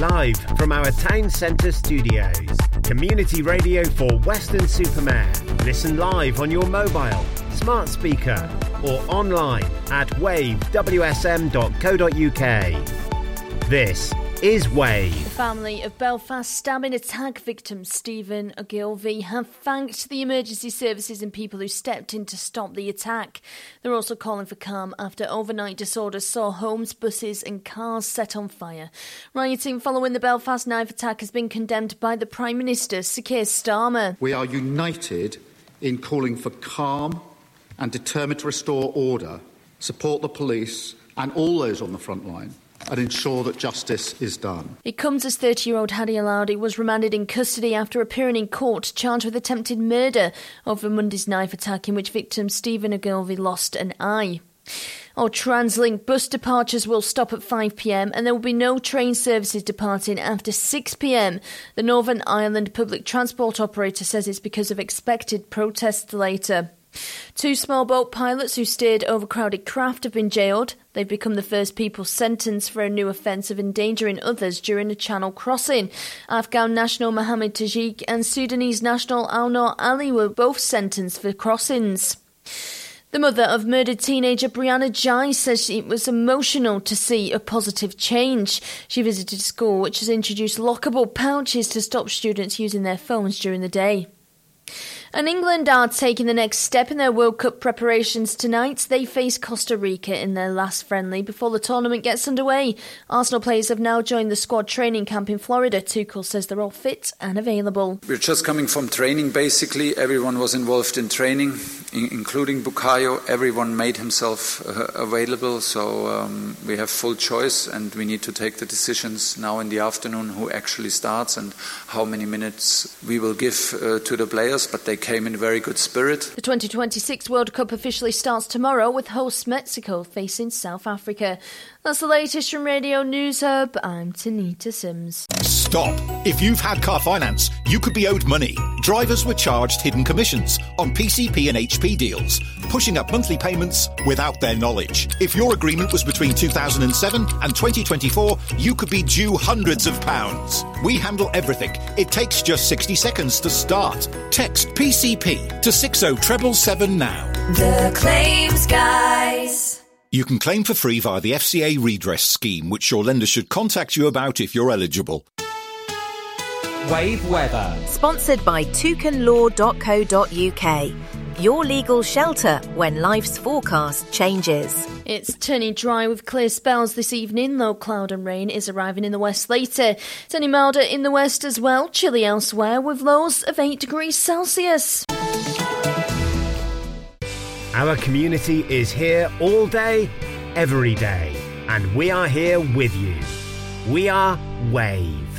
live from our town centre studios. Community radio for Weston-super-Mare. Listen live on your mobile, smart speaker or online at wavewsm.co.uk. This is Wave. The family of Belfast stabbing attack victim Stephen Ogilvie have thanked the emergency services and people who stepped in to stop the attack. They're also calling for calm after overnight disorders saw homes, buses and cars set on fire. Rioting following the Belfast knife attack has been condemned by the Prime Minister, Sir Keir Starmer. We are united in calling for calm and determined to restore order, support the police and all those on the front line, and ensure that justice is done. It comes as 30-year-old Hadi Alaudi was remanded in custody after appearing in court charged with attempted murder over Monday's knife attack in which victim Stephen Ogilvie lost an eye. TransLink bus departures will stop at 5 p.m. and there will be no train services departing after 6 p.m. The Northern Ireland public transport operator says it's because of expected protests later. 2 small boat pilots who steered overcrowded craft have been jailed. They've become the first people sentenced for a new offence of endangering others during a channel crossing. Afghan national Mohammed Tajik and Sudanese national Al-Noor Ali were both sentenced for crossings. The mother of murdered teenager Brianna Jai says it was emotional to see a positive change. She visited a school which has introduced lockable pouches to stop students using their phones during the day. And England are taking the next step in their World Cup preparations tonight. They face Costa Rica in their last friendly before the tournament gets underway. Arsenal players have now joined the squad training camp in Florida. Tuchel says they're all fit and available. We're just coming from training, basically. Everyone was involved in training, including Bukayo. Everyone made himself available, so we have full choice and we need to take the decisions now in the afternoon who actually starts and how many minutes we will give to the players, but they came in very good spirit. The 2026 World Cup officially starts tomorrow with host Mexico facing South Africa. That's the latest from Radio News Hub. I'm Tanita Sims. Stop. If you've had car finance, you could be owed money. Drivers were charged hidden commissions on PCP and HP deals, pushing up monthly payments without their knowledge. If your agreement was between 2007 and 2024, you could be due hundreds of pounds. We handle everything. It takes just 60 seconds to start. Text PCP to 60777 now. The Claims Guys. You can claim for free via the FCA redress scheme, which your lender should contact you about if you're eligible. Wave weather. Sponsored by toucanlaw.co.uk. Your legal shelter when life's forecast changes. It's turning dry with clear spells this evening. Low cloud and rain is arriving in the west later. Turning milder in the west as well. Chilly elsewhere with lows of 8 degrees Celsius. Our community is here all day, every day, and we are here with you. We are Wave.